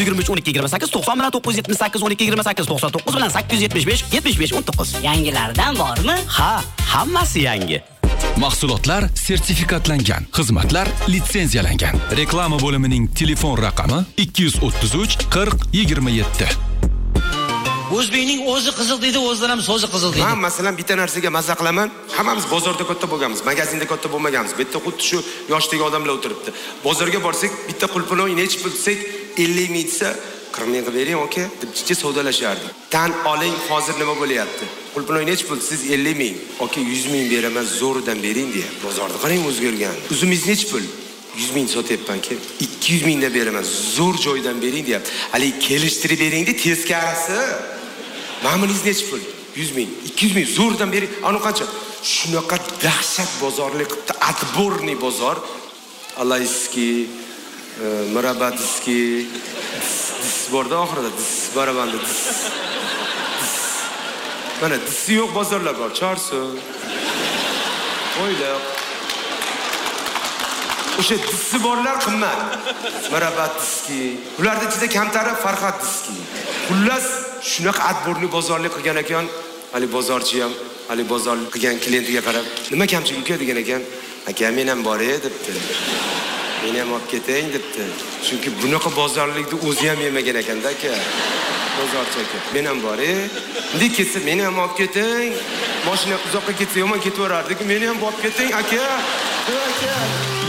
23 12 28 90 bilan 978 12 28 99 bilan 875 75 19. Yangilardan bormi? Ha, hammasi yangi. Mahsulotlar sertifikatlangan, xizmatlar litsenziyalangan. Reklama bo'limining telefon raqami 233 40 27. O'zbekning o'zi qizil deydi, o'zidan ham so'zi qizil deydi. Men masalan bitta narsaga maza qilaman. Hammamiz bozorda katta bo'lganmiz, magazinda katta bo'lmaganmiz. Bu yerda xuddi shu yoshdagi odamlar o'tiribdi. Bozorga borsak, bitta qulpini necha pul desak, 50 ming desa, 40 ming qilib bering, aka, deb chicha savdolashardi. Tan oling, hozir nima bo'lyapti? Qulpini necha pul? Siz 50 ming, aka 100 ming beraman, zo'ridan bering deya. Bozorda qarang o'zgargan. Uzumingiz necha pul? 100 ming sotyapman-ki, 200 mingdan beraman, zo'r joydan bering deyapti. Hali kelishtirib bering-de teskarisi. Ma'mulingiz necha pul? 100 ming, 200 ming zo'rdan bering. Ani qancha? Shunaqa dahshat bozorlik qilibdi, atborniy bozor. Alayski, Mirabadiski, borda oxirida barabanda. Mana disi yo'q bozorlar bor, Chorsu. O'ylab. O'sha disi borlar qimmat. Mirabadiski. Ularda ichida kamtari Farhod diski. Xullas shunaqa atborniy bozorlik qilgan ekan, hali bozorchi ham, hali bozor qilgan klientiga qarab, nima kamchilik uka degan ekan, aka men ham bor-ey debdi. Meni ham olib ketang debdi. Chunki bunaqa bozorlikni o'zi ham yemagan ekanda aka. Bozorchi aka. Men ham bor-ey. Endi ketsa meni ham olib ketang. Mashina uzoqqa ketsa yomon ketaverardi-ku, meni ham olib ketang aka. Aka.